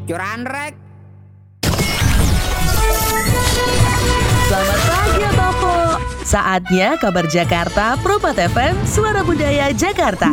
Curan rek. Selamat pagi Abang Po. Saatnya kabar Jakarta Propat FM, Suara Budaya Jakarta.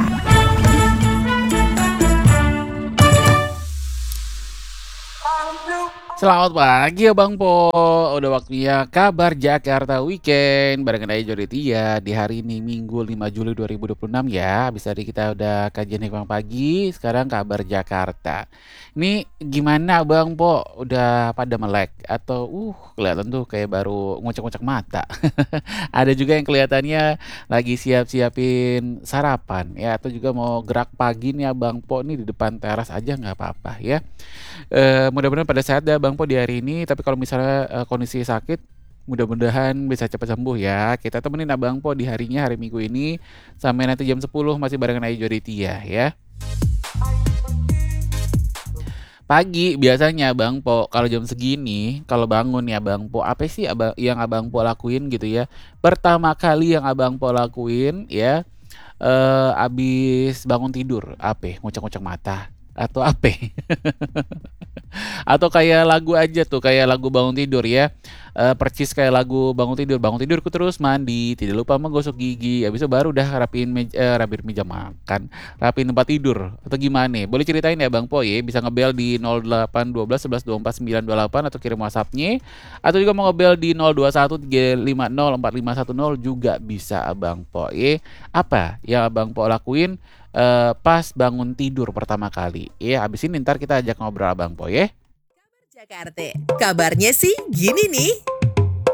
Selamat pagi Abang Po. Udah waktunya kabar Jakarta Weekend barengan Ayu Jodetia di hari ini Minggu 5 Juli 2026 ya. Habis tadi kita udah kajian hikmah pagi, sekarang kabar Jakarta. Ini gimana Abang Po? Udah pada melek atau kelihatan tuh kayak baru ngucek-ngucek mata. Ada juga yang kelihatannya lagi siap-siapin sarapan ya, atau juga mau gerak pagi nih Abang Po nih di depan teras aja nggak apa-apa ya. Mudah-mudahan pada sehat ya Bang Po di hari ini. Tapi kalau misalnya kondisi sakit, mudah-mudahan bisa cepat sembuh ya. Kita temenin Abang Po di harinya, hari Minggu ini sampai nanti jam 10 masih barengan Ayu Jodetia ya. Pagi biasanya Bang Po kalau jam segini, kalau bangun ya Bang Po, apa sih yang Abang Po lakuin gitu ya? Pertama kali yang Abang Po lakuin ya, abis bangun tidur, apa? Ngucek-ngucek mata atau apa? Atau kayak lagu aja tuh, kayak lagu bangun tidur ya. Percis kayak lagu bangun tidurku terus mandi, tidak lupa menggosok gigi. Habis itu baru udah rapiin meja makan, rapiin tempat tidur atau gimana nih? Boleh ceritain ya Bang Po ya, bisa ngebel di 0812 11 24 928 atau kirim WhatsApp-nya, atau juga mau ngebel di 021 350 4510 juga bisa Abang Po ya. Apa yang Abang Po lakuin pas bangun tidur pertama kali ya? Habis ini ntar kita ajak ngobrol Abang Po ya. Jakarta, kabarnya sih gini nih.